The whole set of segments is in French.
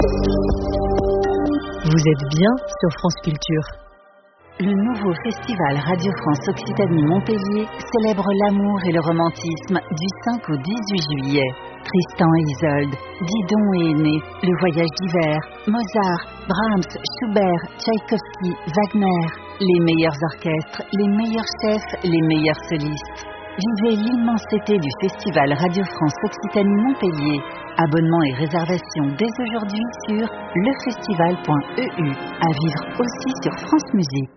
Vous êtes bien sur France Culture. Le nouveau festival Radio France Occitanie-Montpellier célèbre l'amour et le romantisme du 5 au 18 juillet. Tristan et Isolde, Didon et Aîné, Le Voyage d'hiver, Mozart, Brahms, Schubert, Tchaïkovski, Wagner. Les meilleurs orchestres, les meilleurs chefs, les meilleurs solistes. Vivez l'immensité du festival Radio France Occitanie-Montpellier. Abonnements et réservations dès aujourd'hui sur lefestival.eu. À vivre aussi sur France Musique.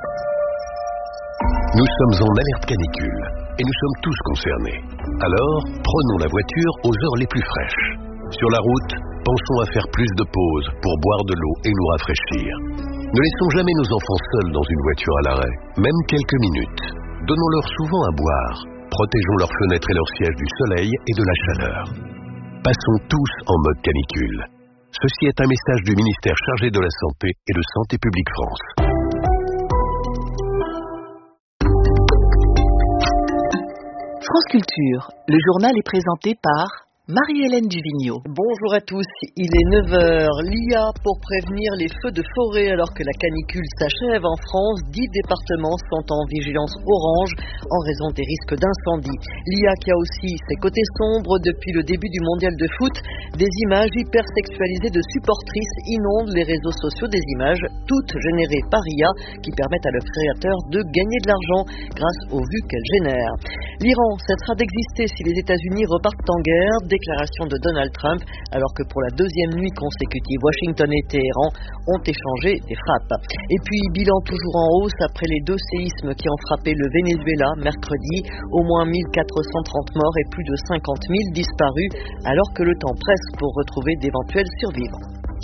Nous sommes en alerte canicule et nous sommes tous concernés. Alors, prenons la voiture aux heures les plus fraîches. Sur la route, pensons à faire plus de pauses pour boire de l'eau et nous rafraîchir. Ne laissons jamais nos enfants seuls dans une voiture à l'arrêt, même quelques minutes. Donnons-leur souvent à boire. Protégeons leurs fenêtres et leurs sièges du soleil et de la chaleur. Passons tous en mode canicule. Ceci est un message du ministère chargé de la Santé et de Santé publique France. France Culture, le journal est présenté par Marie-Hélène Duvigneau. Bonjour à tous, il est 9h. L'IA pour prévenir les feux de forêt alors que la canicule s'achève en France. 10 départements sont en vigilance orange en raison des risques d'incendie. L'IA qui a aussi ses côtés sombres depuis le début du mondial de foot. Des images hypersexualisées de supportrices inondent les réseaux sociaux, des images toutes générées par IA qui permettent à leurs créateurs de gagner de l'argent grâce aux vues qu'elles génèrent. L'Iran cessera d'exister si les États-Unis repartent en guerre. Déclaration de Donald Trump, alors que pour la deuxième nuit consécutive, Washington et Téhéran ont échangé des frappes. Et puis, bilan toujours en hausse après les 2 séismes qui ont frappé le Venezuela mercredi. Au moins 1430 morts et plus de 50 000 disparus, alors que le temps presse pour retrouver d'éventuels survivants.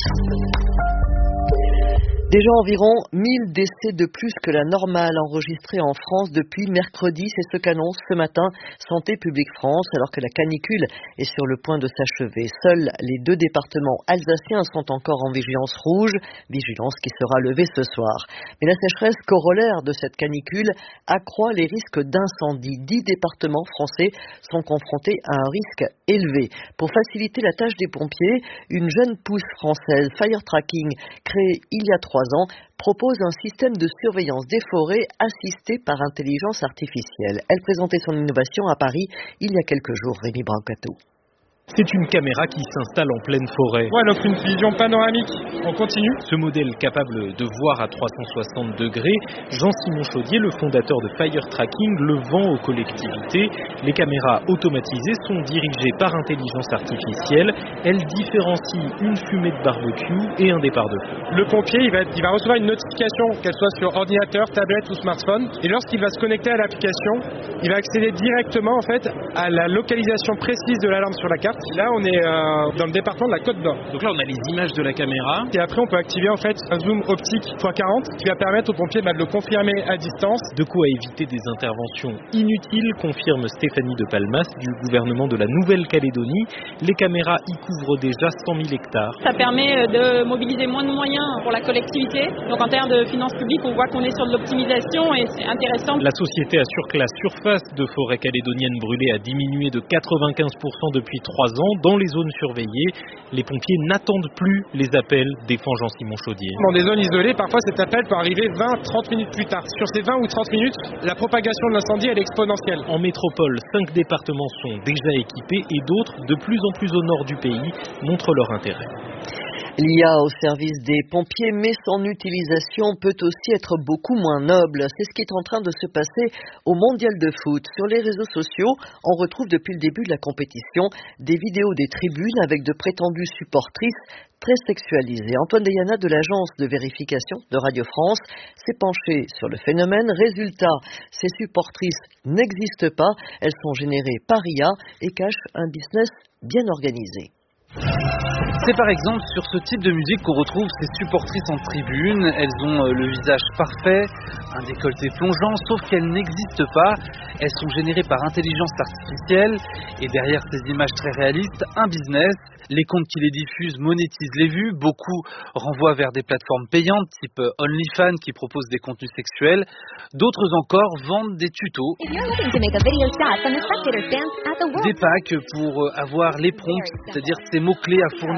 Déjà environ 1000 décès de plus que la normale enregistrés en France depuis mercredi. C'est ce qu'annonce ce matin Santé publique France, alors que la canicule est sur le point de s'achever. Seuls les 2 départements alsaciens sont encore en vigilance rouge, vigilance qui sera levée ce soir. Mais la sécheresse corollaire de cette canicule accroît les risques d'incendie. 10 départements français sont confrontés à un risque élevé. Pour faciliter la tâche des pompiers, une jeune pousse française, Fire Tracking, créée il y a 3 ans, propose un système de surveillance des forêts assisté par intelligence artificielle. Elle présentait son innovation à Paris il y a quelques jours. Rémi Brancato. C'est une caméra qui s'installe en pleine forêt. Elle offre une vision panoramique. On continue. Ce modèle capable de voir à 360 degrés, Jean-Simon Chaudier, le fondateur de Fire Tracking, le vend aux collectivités. Les caméras automatisées sont dirigées par intelligence artificielle. Elles différencient une fumée de barbecue et un départ de feu. Le pompier, il va recevoir une notification, qu'elle soit sur ordinateur, tablette ou smartphone. Et lorsqu'il va se connecter à l'application, il va accéder directement à la localisation précise de l'alarme sur la carte. Là, on est dans le département de la Côte d'Or. Donc là, on a les images de la caméra. Et après, on peut activer un zoom optique x40 qui va permettre aux pompiers de le confirmer à distance. De quoi éviter des interventions inutiles, confirme Stéphanie de Palmas du gouvernement de la Nouvelle-Calédonie. Les caméras y couvrent déjà 100 000 hectares. Ça permet de mobiliser moins de moyens pour la collectivité. Donc en termes de finances publiques, on voit qu'on est sur de l'optimisation et c'est intéressant. La société assure que la surface de forêt calédonienne brûlée a diminué de 95% depuis 3 ans dans les zones surveillées. Les pompiers n'attendent plus les appels, défend Jean-Simon Chaudier. Dans des zones isolées, parfois cet appel peut arriver 20-30 minutes plus tard. Sur ces 20 ou 30 minutes, la propagation de l'incendie elle est exponentielle. En métropole, 5 départements sont déjà équipés et d'autres, de plus en plus au nord du pays, montrent leur intérêt. L'IA au service des pompiers, mais son utilisation peut aussi être beaucoup moins noble. C'est ce qui est en train de se passer au mondial de foot. Sur les réseaux sociaux, on retrouve depuis le début de la compétition des vidéos des tribunes avec de prétendues supportrices très sexualisées. Antoine Deyana de l'agence de vérification de Radio France s'est penché sur le phénomène. Résultat, ces supportrices n'existent pas. Elles sont générées par IA et cachent un business bien organisé. C'est par exemple sur ce type de musique qu'on retrouve ces supportrices en tribune. Elles ont le visage parfait, un décolleté plongeant, sauf qu'elles n'existent pas. Elles sont générées par intelligence artificielle et derrière ces images très réalistes, un business. Les comptes qui les diffusent monétisent les vues. Beaucoup renvoient vers des plateformes payantes type OnlyFans qui proposent des contenus sexuels. D'autres encore vendent des tutos. Des packs pour avoir les prompts, c'est-à-dire ces mots-clés à fournir